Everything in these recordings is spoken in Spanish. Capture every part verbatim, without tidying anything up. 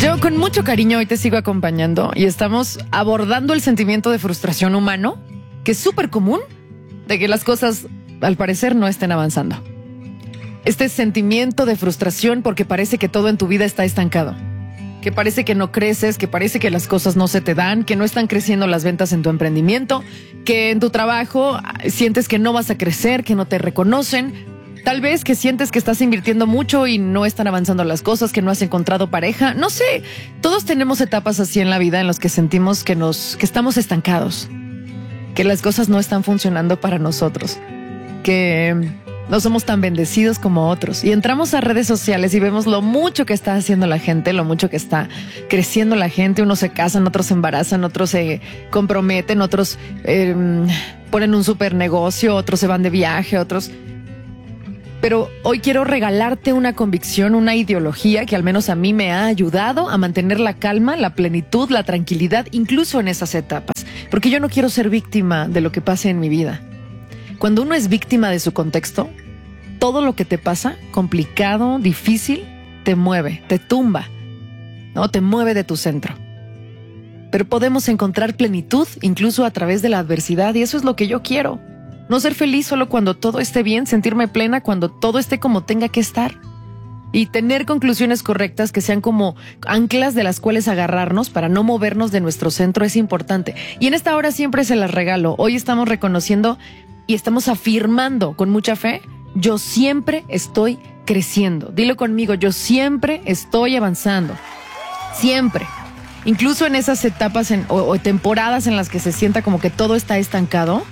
Yo con mucho cariño hoy te sigo acompañando y estamos abordando el sentimiento de frustración humano, que es súper común, de que las cosas al parecer no estén avanzando. Este sentimiento de frustración porque parece que todo en tu vida está estancado, que parece que no creces, que parece que las cosas no se te dan, que no están creciendo las ventas en tu emprendimiento, que en tu trabajo sientes que no vas a crecer, que no te reconocen. Tal vez que sientes que estás invirtiendo mucho y no están avanzando las cosas, que no has encontrado pareja. No sé, todos tenemos etapas así en la vida en las que sentimos que nos, que estamos estancados, que las cosas no están funcionando para nosotros, que no somos tan bendecidos como otros. Y entramos a redes sociales y vemos lo mucho que está haciendo la gente, lo mucho que está creciendo la gente. Unos se casan, otros se embarazan, otros se comprometen, otros eh, ponen un super negocio, otros se van de viaje, otros... Pero hoy quiero regalarte una convicción, una ideología que al menos a mí me ha ayudado a mantener la calma, la plenitud, la tranquilidad, incluso en esas etapas. Porque yo no quiero ser víctima de lo que pase en mi vida. Cuando uno es víctima de su contexto, todo lo que te pasa, complicado, difícil, te mueve, te tumba, ¿no? Te mueve de tu centro. Pero podemos encontrar plenitud incluso a través de la adversidad y eso es lo que yo quiero. No ser feliz solo cuando todo esté bien, sentirme plena cuando todo esté como tenga que estar. Y tener conclusiones correctas que sean como anclas de las cuales agarrarnos para no movernos de nuestro centro es importante. Y en esta hora siempre se las regalo. Hoy estamos reconociendo y estamos afirmando con mucha fe, yo siempre estoy creciendo. Dilo conmigo, yo siempre estoy avanzando. Siempre. Incluso en esas etapas en, o, o temporadas en las que se sienta como que todo está estancado,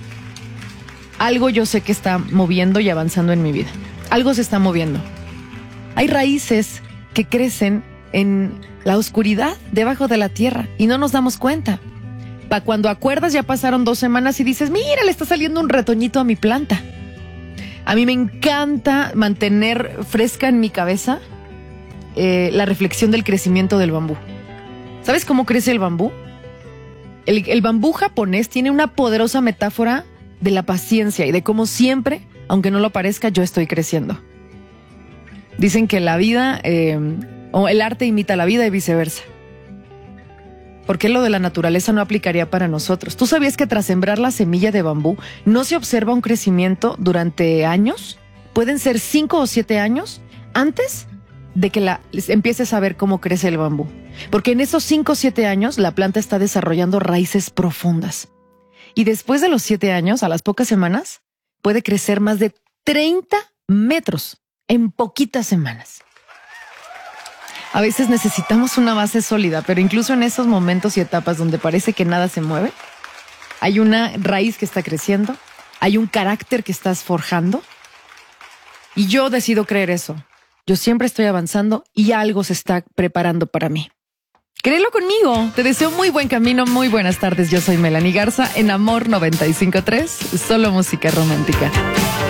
algo yo sé que está moviendo y avanzando en mi vida. Algo se está moviendo. Hay raíces que crecen en la oscuridad debajo de la tierra y no nos damos cuenta. Pa' cuando acuerdas ya pasaron dos semanas y dices, mira, le está saliendo un retoñito a mi planta. A mí me encanta mantener fresca en mi cabeza eh, la reflexión del crecimiento del bambú. ¿Sabes cómo crece el bambú? El, el bambú japonés tiene una poderosa metáfora de la paciencia y de cómo siempre, aunque no lo parezca, yo estoy creciendo. Dicen que la vida, eh, o el arte imita la vida y viceversa. ¿Por qué lo de la naturaleza no aplicaría para nosotros? ¿Tú sabías que tras sembrar la semilla de bambú no se observa un crecimiento durante años? Pueden ser cinco o siete años antes de que la, empieces a ver cómo crece el bambú. Porque en esos cinco o siete años la planta está desarrollando raíces profundas. Y después de los siete años, a las pocas semanas, puede crecer más de treinta metros en poquitas semanas. A veces necesitamos una base sólida, pero incluso en esos momentos y etapas donde parece que nada se mueve, hay una raíz que está creciendo, hay un carácter que estás forjando. Y yo decido creer eso. Yo siempre estoy avanzando y algo se está preparando para mí. Créelo conmigo. Te deseo muy buen camino, muy buenas tardes. Yo soy Melanie Garza en Amor noventa y cinco punto tres, solo música romántica.